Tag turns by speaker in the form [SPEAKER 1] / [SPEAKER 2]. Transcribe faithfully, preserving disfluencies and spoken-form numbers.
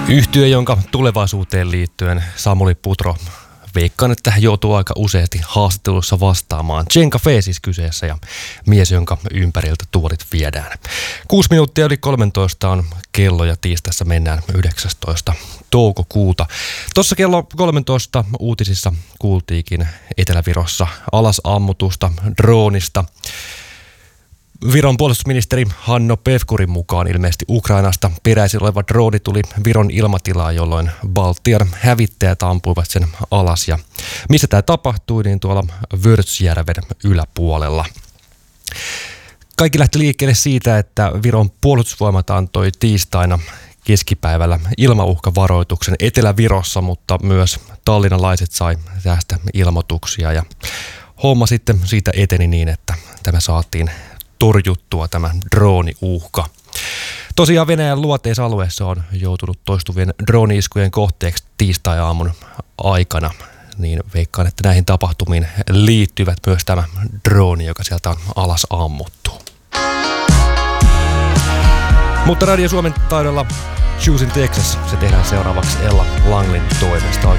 [SPEAKER 1] Yhtye, jonka tulevaisuuteen liittyen Samuli Putro veikkaan, että joutuu aika useasti haastattelussa vastaamaan. Jenkafe siis kyseessä ja mies, jonka ympäriltä tuolit viedään. Kuusi minuuttia yli kolmetoista on kello ja tiistaissa mennään yhdeksästoista toukokuuta. Tuossa kello kolmetoista uutisissa kuultiinkin Etelä-Virossa alasammutusta droonista. Viron puolustusministeri Hanno Pevkurin mukaan ilmeisesti Ukrainasta peräisin oleva drooni tuli Viron ilmatilaan, jolloin Baltian hävittäjät ampuivat sen alas. Ja missä tämä tapahtui, niin tuolla Vörtsjärven yläpuolella. Kaikki lähti liikkeelle siitä, että Viron puolustusvoimat antoi tiistaina keskipäivällä ilmauhkavaroituksen Etelä-Virossa, mutta myös tallinnalaiset sai tästä ilmoituksia. Ja homma sitten siitä eteni niin, että tämä saatiin torjuttua tämä drooniuhka. Tosiaan Venäjän luoteisalueessa on joutunut toistuvien drooni-iskujen kohteeksi tiistai-aamun aikana, niin veikkaan, että näihin tapahtumiin liittyvät myös tämä drooni, joka sieltä on alas ammuttu. Mutta Radio Suomen taidolla Choosing Texas, se tehdään seuraavaksi Ella Langlin toimesta.